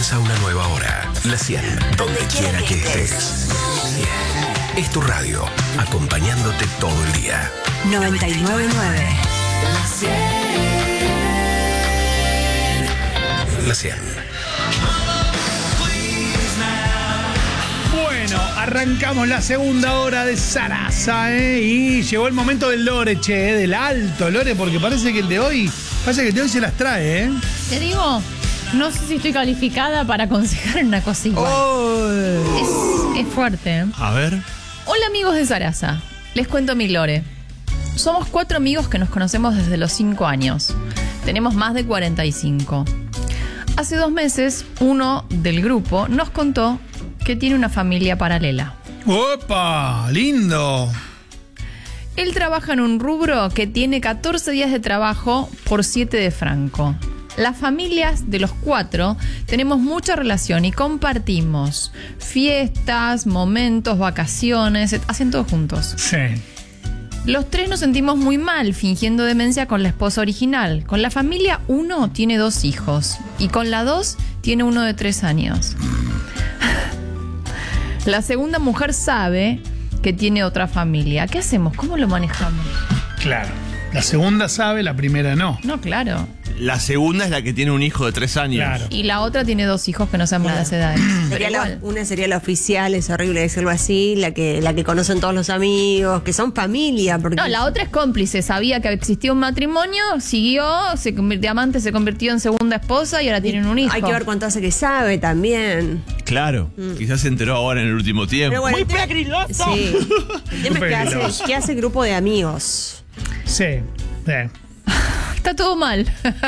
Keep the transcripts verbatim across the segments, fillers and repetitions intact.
Comienza una nueva hora. La cien, donde quiera que estés. Es tu radio, acompañándote todo el día. noventa y nueve punto nueve. La cien. Bueno, arrancamos la segunda hora de Sarasa, ¿eh? Y llegó el momento del lore, che, ¿eh? Del alto lore, porque parece que el de hoy, parece que el de hoy se las trae, ¿eh? Te digo, no sé si estoy calificada para aconsejar una cosa igual. Oh. Es, es fuerte, ¿eh? A ver. Hola amigos de Sarasa, les cuento mi lore. Somos cuatro amigos que nos conocemos desde los cinco años. Tenemos más de cuarenta y cinco. Hace dos meses, uno del grupo nos contó que tiene una familia paralela. ¡Opa! ¡Lindo! Él trabaja en un rubro que tiene catorce días de trabajo por siete de franco. Las familias de los cuatro tenemos mucha relación y compartimos fiestas, momentos, vacaciones, hacen todo juntos. Sí. Los tres nos sentimos muy mal fingiendo demencia con la esposa original. Con la familia uno tiene dos hijos y con la dos tiene uno de tres años. La segunda mujer sabe que tiene otra familia. ¿Qué hacemos? ¿Cómo lo manejamos? Claro. La segunda sabe, la primera no. No, claro. La segunda es la que tiene un hijo de tres años. Claro. Y la otra tiene dos hijos que no saben Claro. las edades. Sería Pero la- igual. una sería la oficial, es horrible decirlo así, la que, la que conocen todos los amigos, que son familia. Porque No, la otra es cómplice. Sabía que existía un matrimonio, siguió, se convirtió amante, se convirtió en segunda esposa y ahora tienen un hijo. hay que ver cuánto hace que sabe también. Claro, quizás se enteró ahora en el último tiempo. Pero bueno, ¡Muy el tema- peligroso! Sí. El tema es que hace, Peligroso. que hace grupo de amigos. Sí. Sí. Está todo mal.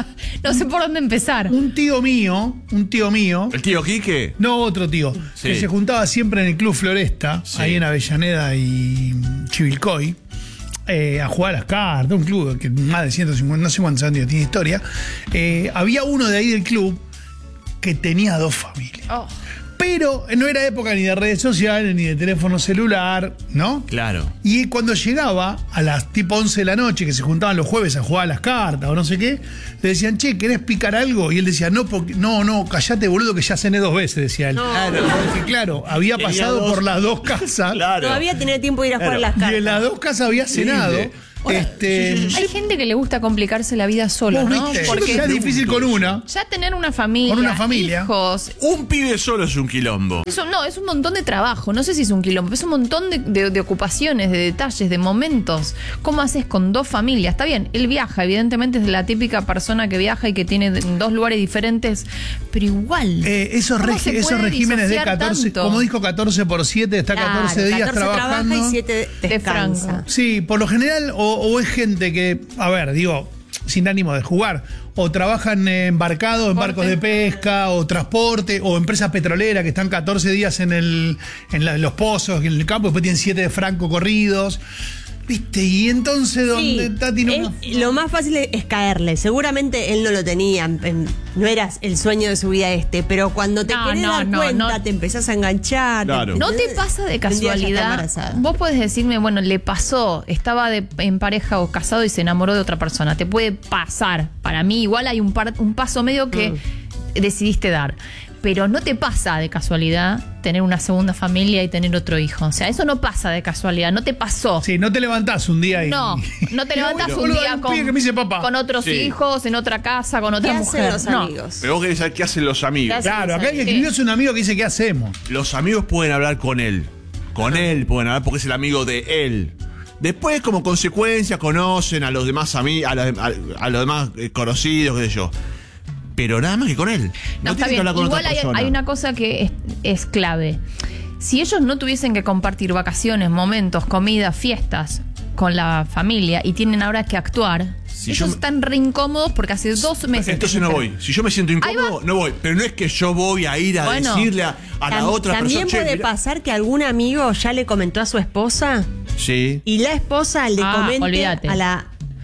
No sé por dónde empezar. Un tío mío, un tío mío, ¿El tío Quique? no otro tío, Sí. que se juntaba siempre en el Club Floresta, Sí. ahí en Avellaneda y Chivilcoy, eh, a jugar a las cartas, un club que más de ciento cincuenta, no sé cuántos años tiene historia. Eh, había uno de ahí del club que tenía dos familias. Oh. Pero no era época ni de redes sociales, ni de teléfono celular, ¿no? Claro. Y cuando llegaba a las tipo once de la noche, que se juntaban los jueves a jugar a las cartas o no sé qué, le decían, che, ¿querés picar algo? Y él decía, no, porque, no, no, callate, boludo, que ya cené dos veces, decía él. Claro. Porque, claro, había Tenía pasado dos. por las dos casas. Claro. Todavía tenía tiempo de ir a jugar Claro. las cartas. Y en las dos casas había cenado. Sí, este, Hay gente que le gusta complicarse la vida solo, vos ¿no? viste, Porque ya es difícil con una. ya tener una familia, Con una familia. hijos, Un pibe solo es un quilombo. eso no, es un montón de trabajo. No sé si es un quilombo, pero es un montón de, de- de ocupaciones, de detalles, de momentos. ¿Cómo haces con dos familias? Está bien, él viaja, evidentemente es la típica persona que viaja y que tiene de- dos lugares diferentes, pero igual. Eh, esos, ¿Cómo regi- se esos puede regímenes de disociar catorce, tanto? como dijo, catorce por siete, está Claro, catorce días catorce trabajando. trabaja y siete De descansa. franco. Sí, por lo general, o, o es gente que, a ver, digo, sin ánimo de jugar, o trabajan embarcados en barcos de pesca, o transporte, o empresas petroleras que están catorce días en, el, en, la- en los pozos, en el campo, después tienen siete de franco corridos. ¿Viste? Y entonces, Sí, donde Tati no. él- lo más fácil es caerle. Seguramente él no lo tenía, em, no era el sueño de su vida este, pero cuando te No, querés no, dar no, cuenta, no. te empezás a enganchar. Claro. ¿No te pasa de Un día ya está casualidad? embarazada. Vos podés decirme, bueno, le pasó, estaba de- en pareja o casado y se enamoró de otra persona. Te puede pasar. Para mí, igual hay un, par- un paso medio que Mm. decidiste dar. Pero no te pasa de casualidad tener una segunda familia y tener otro hijo. O sea, eso no pasa de casualidad, no te pasó. Sí, no te levantás un día y. No, no te y, levantas boludo, un boludo, día hay un con, pibe que me dice papá. con otros Sí. hijos, en otra casa, con ¿Qué otra hacen mujer. los No. amigos? Pero vos querés saber qué hacen los amigos. ¿Qué hacen? Claro, acá el que escribió es un amigo que dice, ¿qué hacemos? Los amigos pueden hablar con él. Con él pueden hablar porque es el amigo de él. Después, como consecuencia, conocen a los demás amigos, a, los- a- a los demás eh, conocidos, qué sé yo. Pero nada más que con él. No, No, está tiene que bien. hablar con Igual otra hay, persona. hay una cosa que es, es clave. Si ellos no tuviesen que compartir vacaciones, momentos, comidas, fiestas con la familia y tienen ahora que actuar, Si ellos yo- están re incómodos porque hace dos meses. que Entonces se no enteran. voy. Si yo me siento Ahí incómodo, va. no voy. Pero no es que yo voy a ir a Bueno. decirle a, a la Tam- otra También persona. puede "Che, mirá". pasar que algún amigo ya le comentó a su esposa Sí. y la esposa le Ah, comente olvídate. a la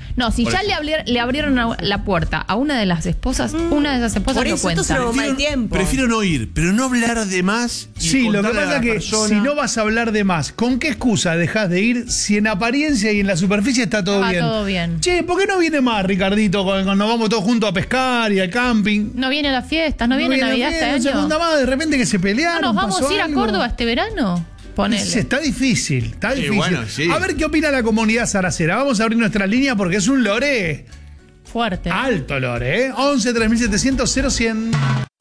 No, si Por ya eso. le, abrir- le abrieron a- la puerta a una de las esposas, una de esas esposas Por lo eso esto es cuenta. una bomba de tiempo. Prefiero no ir, pero no hablar de más. y Sí, lo que contarle a pasa la es que persona. si no vas a hablar de más, ¿con qué excusa dejas de ir si en apariencia y en la superficie está todo Va bien? todo bien. Che, ¿por qué no viene más, Ricardito, cuando cuando vamos todos juntos a pescar y al camping? No viene la fiesta, no viene Navidad bien, este no se año. junta más, de repente que se ¿No pelearon. nos vamos pasó a ir a algo. Córdoba este verano? Ponele. Sí, está difícil, está Sí, difícil. bueno, sí. A ver qué opina la comunidad zaracera. Vamos a abrir nuestra línea porque es un lore. Fuerte. Alto lore, ¿eh? once tres mil setecientos cero cien.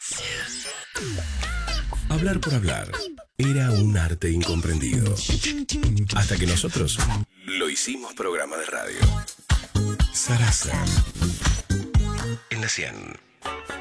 Hablar por hablar era un arte incomprendido. Hasta que nosotros lo hicimos programa de radio. Sarasa. En la cien.